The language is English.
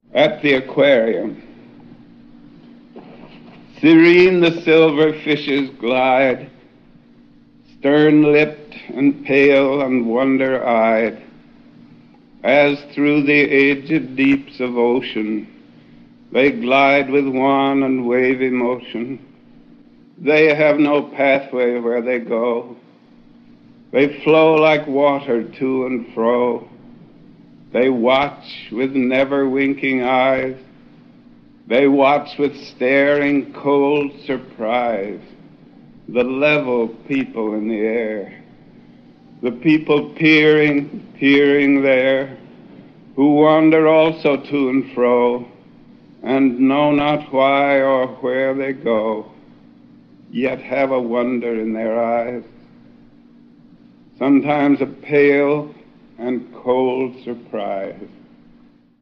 At the aquarium, serene the silver fishes glide, stern-lipped and pale and wonder-eyed, as through the aged deeps of ocean they glide with wan and wavy motion. They have no pathway where they go. They flow like water to and fro. They watch with never-winking eyes. They watch with staring, cold surprise the level people in the air, the people peering there, who wander also to and fro, and know not why or where they go, yet have a wonder in their eyes, sometimes a pale and cold surprise.